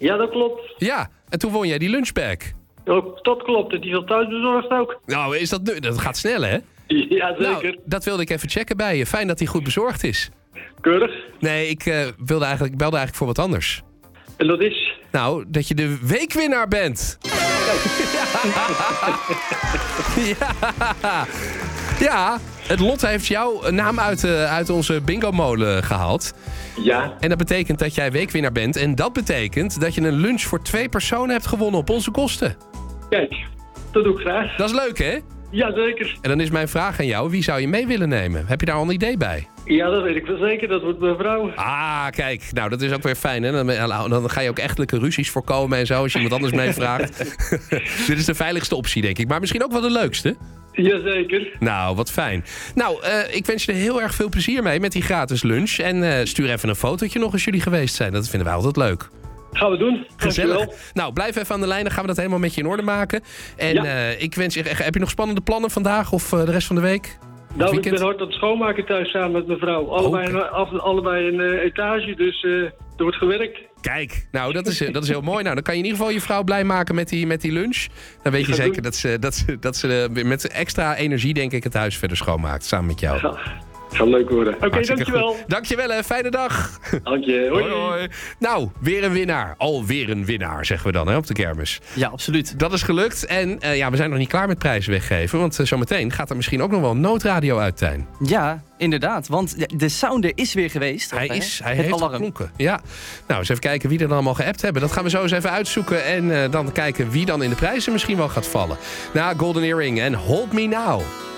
Ja, dat klopt. Ja, en toen won jij die lunchbag. Ook, dat klopt. En die is al thuis bezorgd ook. Nou, is dat nu? Dat gaat snel, hè? Ja, zeker. Nou, dat wilde ik even checken bij je. Fijn dat hij goed bezorgd is. Keurig. Nee, ik belde eigenlijk voor wat anders. En dat is? Nou, dat je de weekwinnaar bent. Ja. Ja, het lot heeft jouw naam uit onze bingo-molen gehaald. Ja. En dat betekent dat jij weekwinnaar bent. En dat betekent dat je een lunch voor 2 personen hebt gewonnen op onze kosten. Kijk, dat doe ik graag. Dat is leuk, hè? Ja, zeker. En dan is mijn vraag aan jou, wie zou je mee willen nemen? Heb je daar al een idee bij? Ja, dat weet ik wel zeker. Dat wordt mijn vrouw. Ah, kijk. Nou, dat is ook weer fijn, hè? Dan ga je ook echtelijke ruzies voorkomen en zo, als je iemand anders meevraagt. Dit is de veiligste optie, denk ik. Maar misschien ook wel de leukste. Jazeker. Nou, wat fijn. Nou, ik wens je er heel erg veel plezier mee met die gratis lunch. En stuur even een fotootje nog als jullie geweest zijn. Dat vinden wij altijd leuk. Gaan we doen. Gezellig. Dankjewel. Nou, blijf even aan de lijn. Dan gaan we dat helemaal met je in orde maken. En Ja. ik wens je... Heb je nog spannende plannen vandaag of de rest van de week? Nou, ik ben hard aan het schoonmaken thuis samen met mijn vrouw. Allebei een etage, dus er wordt gewerkt. Kijk, nou, dat is heel mooi. Nou, dan kan je in ieder geval je vrouw blij maken met die lunch. Dan weet je zeker dat ze met extra energie, denk ik, het huis verder schoonmaakt. Samen met jou. Gaat leuk worden. Oké, dankjewel. Goed. Dankjewel, hè. Fijne dag. Dank je. Hoi. Hoi. Nou, weer een winnaar. Alweer een winnaar, zeggen we dan, hè, op de kermis. Ja, absoluut. Dat is gelukt. En we zijn nog niet klaar met prijzen weggeven. Want zometeen gaat er misschien ook nog wel een noodradio uit, Tijn. Ja, inderdaad. Want de sounder is weer geweest. Hij het heeft alarm. geklonken. Ja. Nou, eens even kijken wie er dan allemaal geappt hebben. Dat gaan we zo eens even uitzoeken. En dan kijken wie dan in de prijzen misschien wel gaat vallen. Nou, Golden Earring en Hold Me Now.